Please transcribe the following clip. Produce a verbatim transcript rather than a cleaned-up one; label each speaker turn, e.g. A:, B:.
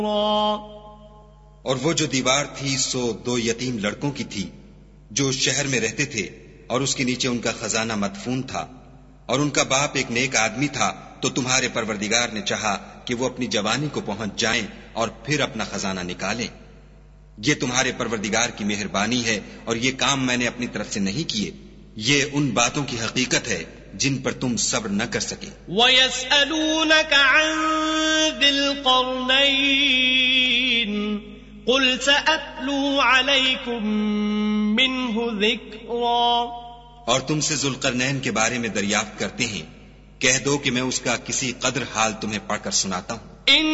A: और वो जो दीवार थी सो दो यतीम लड़कों की थी जो शहर में रहते थे, और उसके नीचे उनका खजाना मदफून था, और उनका बाप एक नेक आदमी था। तो तुम्हारे परवरदिगार ने चाहा कि वो अपनी जवानी को पहुंच जाएं और फिर अपना खजाना निकालें। ये तुम्हारे परवरदिगार की मेहरबानी है, और ये काम मैंने अपनी तरफ से नहीं किए। ये उन बातों की हकीकत है जिन पर तुम सब्र न कर सके।
B: वयस्अलूनक अन ज़िल क़रनैन क़ुल सअत्लू अलैकुम मिन्हु ज़िक्रा।
A: और तुमसे ज़ुल्क़रनैन के बारे में दरियाफ्त करते हैं, कह दो कि मैं उसका किसी कद्र हाल तुम्हें पढ़कर सुनाता हूँ।